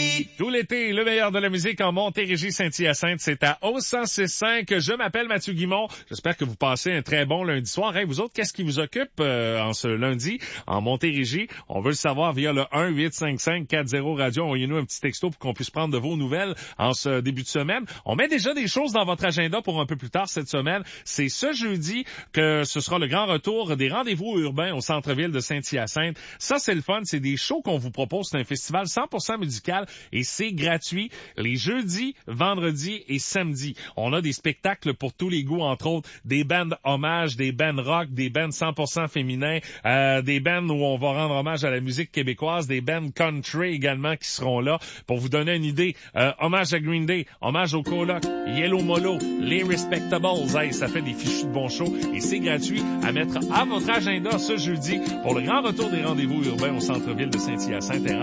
Tout l'été, le meilleur de la musique en Montérégie Saint-Hyacinthe, c'est à au 106.5. Je m'appelle Mathieu Guimond. J'espère que vous passez un très bon lundi soir. Hey, vous autres, qu'est-ce qui vous occupe en ce lundi en Montérégie? On veut le savoir via le 1-855-40-radio. Envoyez-nous un petit texto pour qu'on puisse prendre de vos nouvelles en ce début de semaine. On met déjà des choses dans votre agenda pour un peu plus tard cette semaine. C'est ce jeudi que ce sera le grand retour des rendez-vous urbains au centre-ville de Saint-Hyacinthe. Ça, c'est le fun. C'est des shows qu'on vous propose. C'est un festival 100% musical et c'est gratuit les jeudis, vendredis et samedis. On a des spectacles pour tous les goûts, entre autres des bands hommages, des bands rock, des bands 100% féminins, des bands où on va rendre hommage à la musique québécoise, des bands country également qui seront là. Pour vous donner une idée, hommage à Green Day, hommage au Coloc, Yellow Molo, les Respectables. Hey, ça fait des fichus de bons shows et c'est gratuit à mettre à votre agenda ce jeudi pour le grand retour des rendez-vous urbains au centre-ville de Saint-Hyacinthe.